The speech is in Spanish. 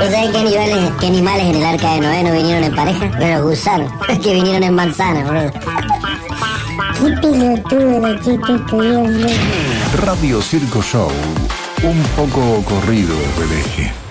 ¿Vos sabés qué animales en el arca de Noé no vinieron en pareja? Los gusanos, que vinieron en manzana, boludo. Qué pelotudo los chistes tuyos, boludo. Radio Circo Show, un poco corrido del eje.